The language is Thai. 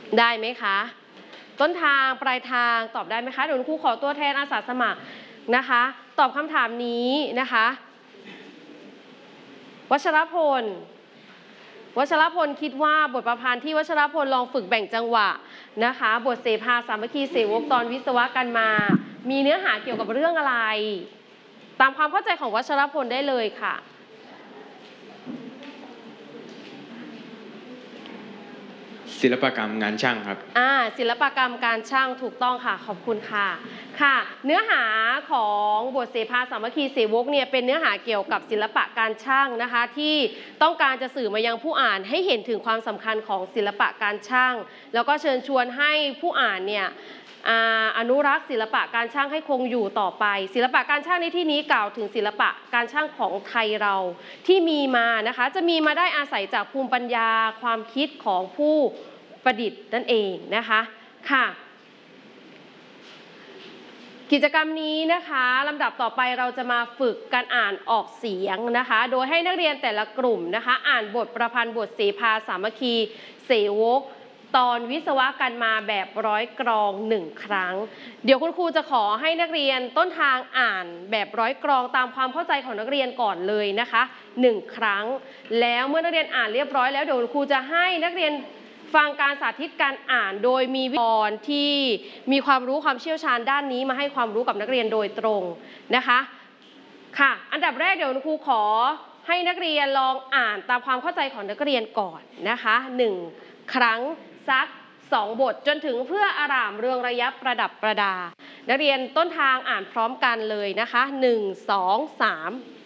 ได้ไหมคะต้นทางปลายทางตอบได้ไหมคะเดี๋ยวครูขอตัวแทนอาสาสมัครนะคะตอบคำถามนี้นะคะวัชรพลคิดว่าบทประพันธ์ที่วัชรพลลองฝึกแบ่งจังหวะนะคะบทเสภาสามัคคีเสวกตอนวิศวะกันมามีเนื้อหาเกี่ยวกับเรื่องอะไรตามความเข้าใจของวัชรพลได้เลยค่ะศิลปกรรมงานช่างครับศิลปกรรมการช่างถูกต้องค่ะขอบคุณค่ะค่ะเนื้อหาของบทเสภาสามัคคีเสวกเนี่ยเป็นเนื้อหาเกี่ยวกับศิลปะการช่างนะคะที่ต้องการจะสื่อมายังผู้อ่านให้เห็นถึงความสำคัญของศิลปะการช่างแล้วก็เชิญชวนให้ผู้อ่านเนี่ยอนุรักษ์ศิลปะการช่างให้คงอยู่ต่อไปศิลปะการช่างในที่นี้กล่าวถึงศิลปะการช่างของไทยเราที่มีมานะคะจะมีมาได้อาศัยจากภูมิปัญญาความคิดของผู้ประดิษฐ์นั่นเองนะคะค่ะกิจกรรมนี้นะคะลำดับต่อไปเราจะมาฝึกการอ่านออกเสียงนะคะโดยให้นักเรียนแต่ละกลุ่มนะคะอ่านบทประพันธ์บทเสภาสามัคคีเสวกตอนวิศวะกันมาแบบร้อยกรอง1 ครั้งเดี๋ยวคุณครูจะขอให้นักเรียนต้นทางอ่านแบบร้อยกรองตามความเข้าใจของนักเรียนก่อนเลยนะคะ1 ครั้งแล้วเมื่อนักเรียนอ่านเรียบร้อยแล้วเดี๋ยวคุณครูจะให้นักเรียนฟังการสาธิตการอ่านโดยมีวิทยากรที่มีความรู้ความเชี่ยวชาญด้านนี้มาให้ความรู้กับนักเรียนโดยตรงนะคะค่ะอันดับแรกเดี๋ยวครูขอให้นักเรียนลองอ่านตามความเข้าใจของนักเรียนก่อนนะคะ1 ครั้งสัก2 บทจนถึงเพื่ออารามเรืองระยับประดับประดานักเรียนต้นทางอ่านพร้อมกันเลยนะคะ1 2 3